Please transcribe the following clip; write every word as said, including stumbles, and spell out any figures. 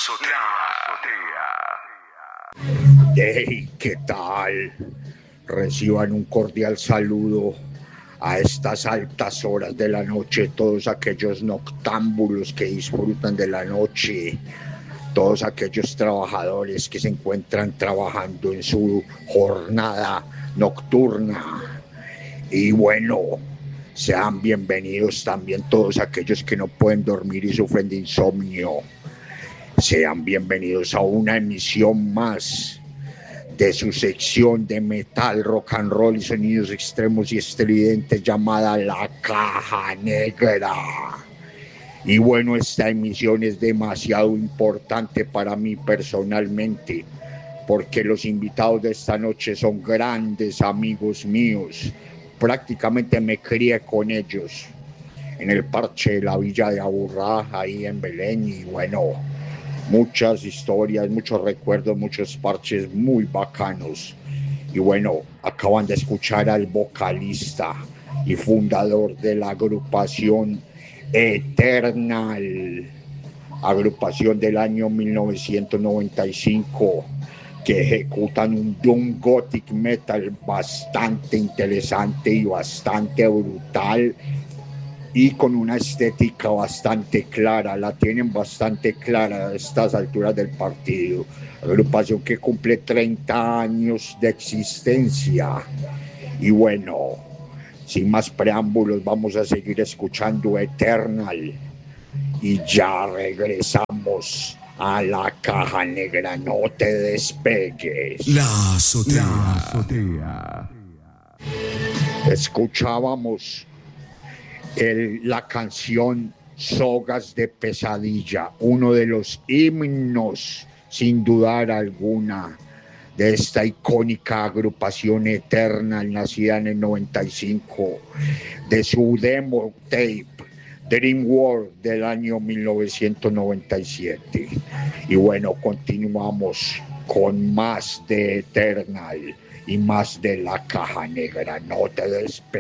azotea. Hey, ¿qué tal? Reciban un cordial saludo a estas altas horas de la noche, todos aquellos noctámbulos que disfrutan de la noche, todos aquellos trabajadores que se encuentran trabajando en su jornada nocturna. Y bueno, sean bienvenidos también todos aquellos que no pueden dormir y sufren de insomnio. Sean bienvenidos a una emisión más de su sección de metal, rock and roll y sonidos extremos y estridentes llamada La Caja Negra. Y bueno, esta emisión es demasiado importante para mí personalmente, porque los invitados de esta noche son grandes amigos míos. Prácticamente me crié con ellos en el parche de la Villa de Aburrá, ahí en Belén, y bueno, muchas historias, muchos recuerdos, muchos parches muy bacanos. Y bueno, acaban de escuchar al vocalista y fundador de la agrupación Eternal, agrupación del año mil novecientos noventa y cinco, que ejecutan un doom gothic metal bastante interesante y bastante brutal, y con una estética bastante clara, la tienen bastante clara a estas alturas del partido. Agrupación que cumple treinta años de existencia. Y bueno, sin más preámbulos, vamos a seguir escuchando Eternal. Y ya regresamos a La Caja Negra, no te despegues. La azotea. La azotea. Escuchábamos el, la canción Sogas de Pesadilla, uno de los himnos, sin dudar alguna, de esta icónica agrupación Eternal, nacida en el noventa y cinco, de su demo tape Dream World del año mil novecientos noventa y siete. Y bueno, continuamos con más de Eternal y más de La Caja Negra. No te despegues.